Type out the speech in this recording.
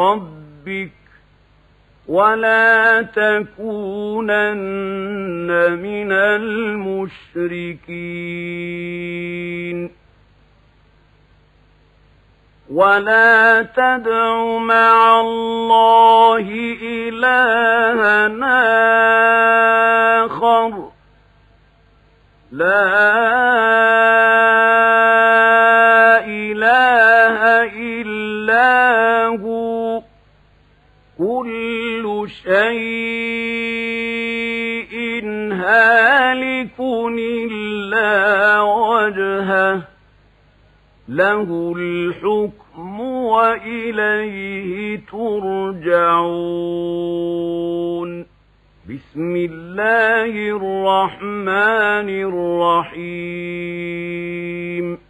ربك ولا تكونن من المشركين ولا تدع مع الله إلها آخر لا إله إلا هو كل شيء هالك إلا وجهه له الحكم وإليه ترجعون بسم الله الرحمن الرحيم